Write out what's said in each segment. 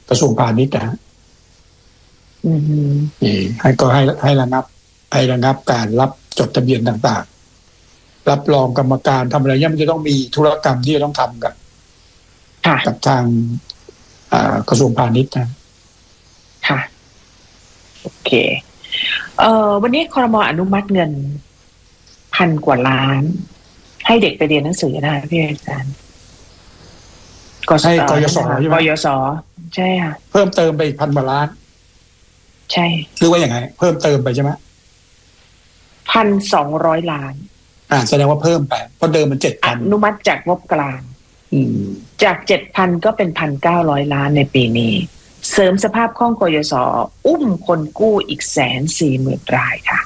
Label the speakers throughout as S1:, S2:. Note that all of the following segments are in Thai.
S1: กระทรวงพาณิชย์นะนี่ให้ระงับการรับจดทะเบียนต่างๆรับรองกรรมการทำอะไรเนี่ยมันจะต้องมีธุรกรรมที่จะต้องทำกับทางกระทรวงพาณิชย์นะ
S2: ค่ะโอเควันนี้ครม.อนุมัติเงิน1,000 กว่าล้านให้เด็กไปเรียนหนังสือนะพี่อาจารย์
S1: ให้กยศใช่ไหม
S2: กยศใช่ค่ะ
S1: เพิ่มเติมไปอีก1,000 กว่าล้าน
S2: ใช่
S1: หรือว่าอย่างไรเพิ่มเติมไปใช่ไหม
S2: 1,200 ล้าน
S1: แสดงว่าเพิ่มไปเพราะเดิมมัน 7,000
S2: อนุมัติจากงบกลางจาก 7,000 ก็เป็น 1,900 ล้านในปีนี้เสริมสภาพคล่องกยศอุ้มคนกู้อีก140,000 รายค่ะ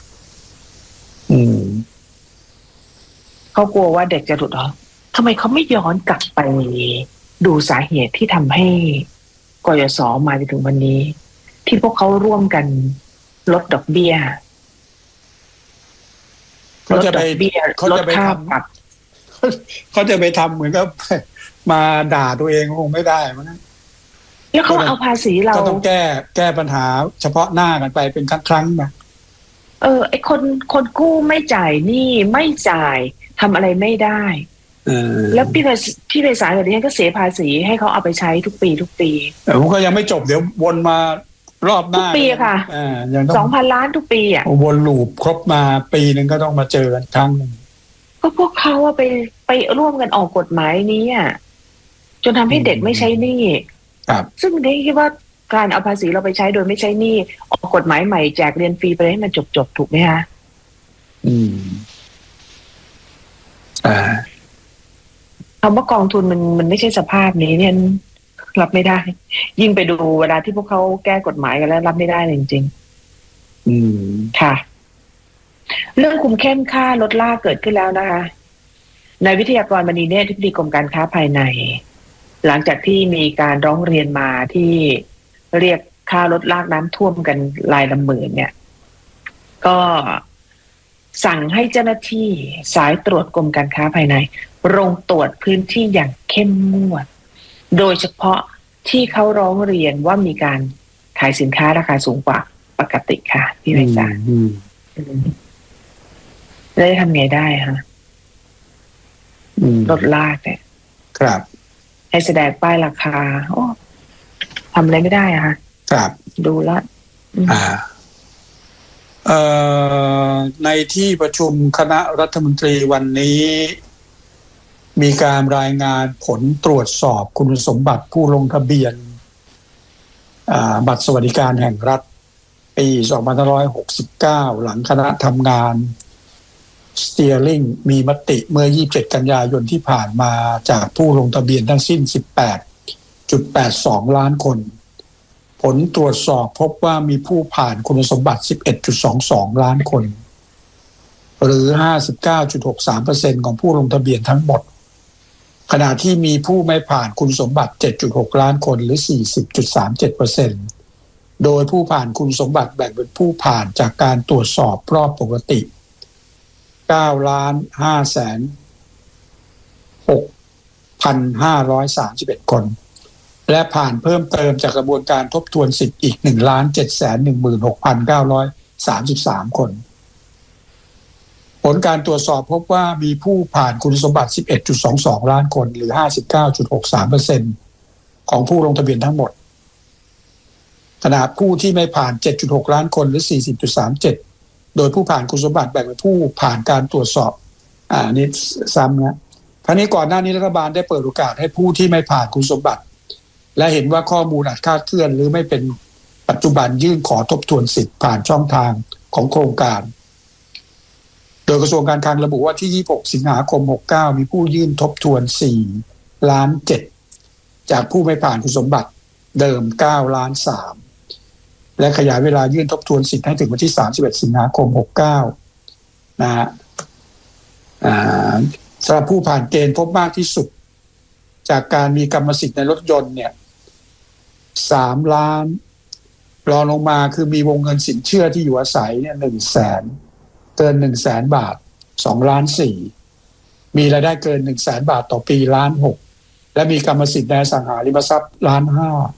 S2: เขากลัวว่าเด็กจะหลุดทำไมเขาไม่ย้อนกลับไปดูสาเหตุที่ทำให้กยศมาจนถึงวันนี้ที่พวกเขาร่วมกันลดดอกเบี้ย
S1: เขาจะไป
S2: ลดค่าปรับ
S1: เขาจะไปทำเหมือนกับมาด่าตัวเองคงไม่ได้มั้ง
S2: แล้วเขาเอาภาษีเรา
S1: ก็ต้องแก้ปัญหาเฉพาะหน้ากันไปเป็นครั้งๆนะ
S2: ไอ้คนกู้ไม่จ่ายหนี้ไม่จ่ายทำอะไรไม่ได้แล้วพี่ไพศาลกับดิฉันก็เสียภาษีให้เขาเอาไปใช้ทุกปี
S1: ผมก็ยังไม่จบเดี๋ยววนมารอบหน้า
S2: ทุกปีค่ะ2,000 ล้านทุกปี
S1: วนลูปครบมาปีนึงก็ต้องมาเจอกันครั้งนึง
S2: ก็พวกเขาไปร่วมกันออกกฎหมายนี้จนทำให้เด็กไม่ใช้หนี้ซึ่งดิฉันคิดว่าการเอาภาษีเราไปใช้โดยไม่ใช้หนี้ออกกฎหมายใหม่แจกเรียนฟรีไปให้มันจบถูกไหมคะคำว่ากองทุนมันไม่ใช่สภาพนี้เนี่ยรับไม่ได้ยิ่งไปดูเวลาที่พวกเขาแก้กฎหมายกันแล้วรับไม่ได้จริงๆค่ะเรื่องคุมเข้มค่าลดล่าเกิดขึ้นแล้วนะคะนายวิทยากรมณีเนตรอธิบดีกรมการค้าภายในหลังจากที่มีการร้องเรียนมาที่เรียกค่าลดลากน้ำท่วมกันรายละหมื่นเนี่ยก็สั่งให้เจ้าหน้าที่สายตรวจกรมการค้าภายในลงตรวจพื้นที่อย่างเข้มงวดโดยเฉพาะที่เขาร้องเรียนว่ามีการขายสินค้าราคาสูงกว่าปกติค่ะพี่ไพศาลแล้วจะทำไงได้คะลดลากเนี่ย
S1: ครับ
S2: ให้แสดงป้ายราคาทำอะไรไม่ได้ค่ะ
S1: ครับ
S2: ดูแล
S1: ในที่ประชุมคณะรัฐมนตรีวันนี้มีการรายงานผลตรวจสอบคุณสมบัติผู้ลงทะเบียนบัตรสวัสดิการแห่งรัฐปี2569หลังคณะทำงานSteering มีมติเมื่อ27 กันยายนที่ผ่านมาจากผู้ลงทะเบียนทั้งสิ้น 18.82 ล้านคนผลตรวจสอบพบว่ามีผู้ผ่านคุณสมบัติ 11.22 ล้านคนหรือ 59.63% ของผู้ลงทะเบียนทั้งหมดขณะที่มีผู้ไม่ผ่านคุณสมบัติ 7.6 ล้านคนหรือ 40.37% โดยผู้ผ่านคุณสมบัติแบ่งเป็นผู้ผ่านจากการตรวจสอบรอบปกติ9,506,531 คนและผ่านเพิ่มเติมจากกระบวนการทบทวนสิทธิ์อีก 1,716,933 คนผลการตรวจสอบพบว่ามีผู้ผ่านคุณสมบัติ 11.22 ล้านคนหรือ 59.63% ของผู้ลงทะเบียนทั้งหมดขณะผู้ที่ไม่ผ่าน 7.6 ล้านคนหรือ 40.37 โดยผู้ผ่านคุณสมบัติแบ่งเป็นผู้ผ่านการตรวจสอบนี่ซ้ำนะทั้งนี้ก่อนหน้านี้รัฐบาลได้เปิดโอกาสให้ผู้ที่ไม่ผ่านคุณสมบัติและเห็นว่าข้อมูลอาจคลาดเคลื่อนหรือไม่เป็นปัจจุบันยื่นขอทบทวนสิทธิ์ผ่านช่องทางของโครงการโดยกระทรวงการคลังระบุว่าที่26 สิงหาคม 69มีผู้ยื่นทบทวน4 ล้าน 7จากผู้ไม่ผ่านคุณสมบัติเดิม9 ล้าน 3และขยายเวลายื่นทบทวนสิทธิ์ให้ถึงวันที่31 สิงหาคม 69นะฮะสำหรับผู้ผ่านเกณฑ์พบมากที่สุดจากการมีกรรมสิทธิ์ในรถยนต์เนี่ย3 ล้านรองลงมาคือมีวงเงินสินเชื่อที่อยู่อาศัยเนี่ย100,000เกิน 100,000 บาท2 ล้าน 4มีรายได้เกิน 100,000 บาทต่อปี1.6 ล้านและมีกรรมสิทธิ์ในอสังหาริมทรัพย์1.5 ล้าน